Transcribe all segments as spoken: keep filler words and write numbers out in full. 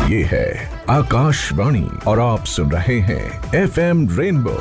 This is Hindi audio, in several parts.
ये है आकाशवाणी और आप सुन रहे हैं एफ एम रेनबो।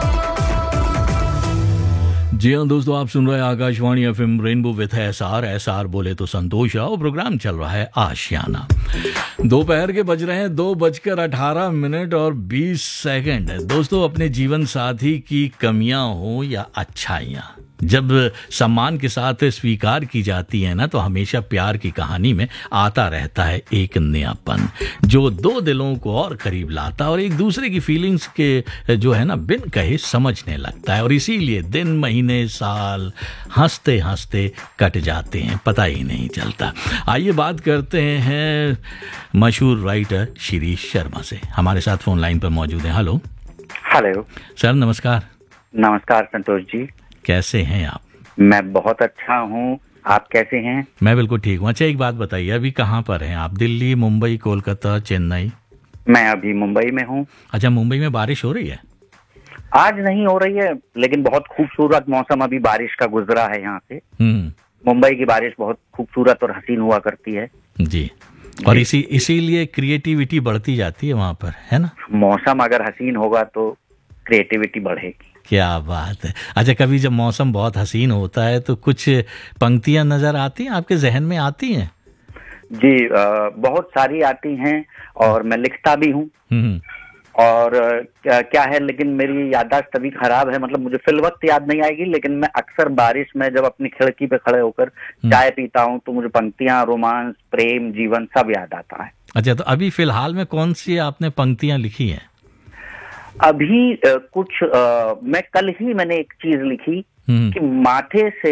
जी हाँ दोस्तों, आप सुन रहे हैं Akashvani F M rainbow with S R S R बोले तो संतोष राव। प्रोग्राम चल रहा है आशियाना। दोपहर के बज रहे हैं दो बजकर अठारह मिनट और बीस सेकंड। दोस्तों, अपने जीवन साथी की कमियां हो या अच्छाइयां, जब सम्मान के साथ स्वीकार की जाती है ना, तो हमेशा प्यार की कहानी में आता रहता है एक नयापन, जो दो दिलों को और करीब लाता है और एक दूसरे की फीलिंग्स के जो है ना बिन कहे समझने लगता है। और इसीलिए दिन महीने साल हंसते हंसते कट जाते हैं, पता ही नहीं चलता। आइए बात करते हैं मशहूर राइटर शिरीष शर्मा से। हमारे साथ फोन लाइन पर मौजूद हैं। हेलो हेलो सर, नमस्कार। नमस्कार संतोष जी, कैसे हैं आप? मैं बहुत अच्छा हूँ, आप कैसे हैं? मैं बिल्कुल ठीक हूँ। अच्छा, एक बात बताइए, अभी कहाँ पर हैं आप? दिल्ली, मुंबई, कोलकाता, चेन्नई? मैं अभी मुंबई में हूँ। अच्छा, मुंबई में बारिश हो रही है? आज नहीं हो रही है, लेकिन बहुत खूबसूरत मौसम अभी बारिश का गुजरा है यहाँ से। मुंबई की बारिश बहुत खूबसूरत और हसीन हुआ करती है जी, और इसी इसीलिए क्रिएटिविटी बढ़ती जाती है वहाँ पर, है ना? मौसम अगर हसीन होगा तो क्रिएटिविटी बढ़ेगी। क्या बात है। अच्छा, कभी जब मौसम बहुत हसीन होता है तो कुछ पंक्तियां नजर आती हैं, आपके जहन में आती हैं? जी, आ, बहुत सारी आती हैं और मैं लिखता भी हूँ। और क्या, क्या है, लेकिन मेरी याददाश्त अभी खराब है, मतलब मुझे फिल वक्त याद नहीं आएगी, लेकिन मैं अक्सर बारिश में जब अपनी खिड़की पे खड़े होकर चाय पीता हूँ तो मुझे पंक्तियां, रोमांस, प्रेम, जीवन सब याद आता है। अच्छा, तो अभी फिलहाल में कौन सी आपने पंक्तियां लिखी हैं? अभी आ, कुछ आ, मैं कल ही मैंने एक चीज लिखी कि माथे से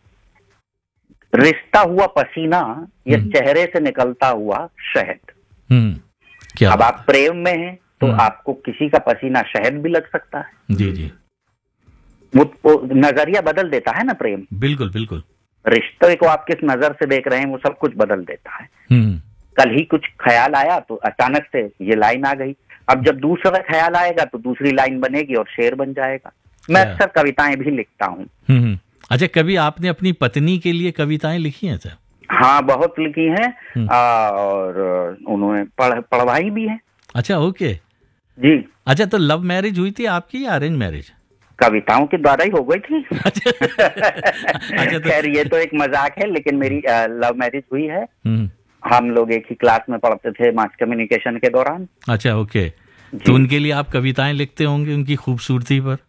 रिश्ता हुआ पसीना या चेहरे से निकलता हुआ शहद। क्या अब आप प्रेम में हैं तो आपको किसी का पसीना शहद भी लग सकता है। जी जी, वो, वो नजरिया बदल देता है ना प्रेम। बिल्कुल बिल्कुल। रिश्ते को आप किस नजर से देख रहे हैं वो सब कुछ बदल देता है। कल ही कुछ ख्याल आया तो अचानक से ये लाइन आ गई। अब जब दूसरा ख्याल आएगा तो दूसरी लाइन बनेगी और शेर बन जाएगा। मैं अक्सर कविताएं भी लिखता हूँ। अच्छा, कभी आपने अपनी पत्नी के लिए कविताएं लिखी हैं सर? हाँ, बहुत लिखी हैं और उन्होंने पढ़ पढ़वाई भी है। अच्छा, ओके जी। अच्छा, तो लव मैरिज हुई थी आपकी या अरेंज मैरिज? कविताओं के द्वारा ही हो गई थी। अच्छा, अच्छा तो... खैर ये तो एक मजाक है, लेकिन मेरी लव मैरिज हुई है। हम लोग एक ही क्लास में पढ़ते थे मास कम्युनिकेशन के दौरान। अच्छा, ओके। तो उनके लिए आप कविताएं लिखते होंगे उनकी खूबसूरती पर?